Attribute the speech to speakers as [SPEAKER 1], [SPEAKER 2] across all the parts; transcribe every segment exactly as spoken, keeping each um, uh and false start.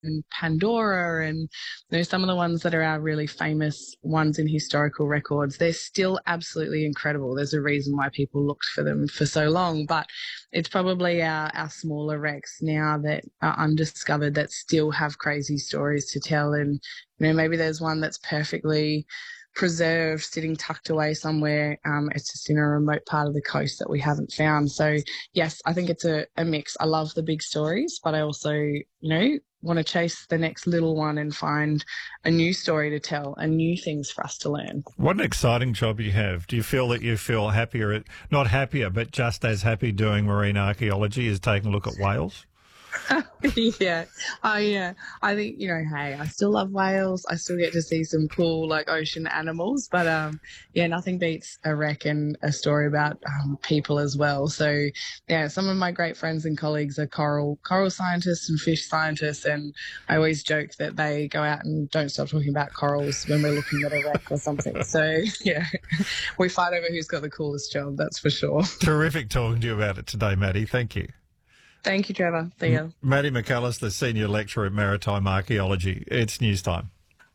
[SPEAKER 1] and Pandora, and you know, some of the ones that are our really famous ones in historical records, they're still absolutely incredible. There's a reason why people looked for them for so long, but it's probably our, our smaller wrecks now that are undiscovered that still have crazy stories to tell. And, you know, maybe there's one that's perfectly preserved, sitting tucked away somewhere. Um, it's just in a remote part of the coast that we haven't found. So, yes, I think it's a, a mix. I love the big stories, but I also, you know, want to chase the next little one and find a new story to tell and new things for us to learn.
[SPEAKER 2] What an exciting job you have. Do you feel that you feel happier, not happier, but just as happy doing marine archaeology as taking a look at whales?
[SPEAKER 1] yeah. Oh, yeah. I think, you know, hey, I still love whales. I still get to see some cool, like, ocean animals. But, um, yeah, nothing beats a wreck and a story about um, people as well. So, yeah, some of my great friends and colleagues are coral coral scientists and fish scientists. And I always joke that they go out and don't stop talking about corals when we're looking at a wreck or something. So, yeah, we fight over who's got the coolest job, that's for sure.
[SPEAKER 2] Terrific talking to you about it today, Maddie. Thank you.
[SPEAKER 1] Thank you, Trevor. Theo.
[SPEAKER 2] Maddie McAllister, the Senior Lecturer at Maritime Archaeology. It's news time.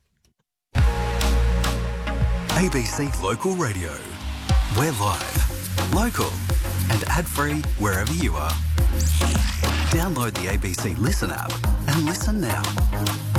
[SPEAKER 3] A B C Local Radio. We're live, local and ad-free wherever you are. Download the A B C Listen app and listen now.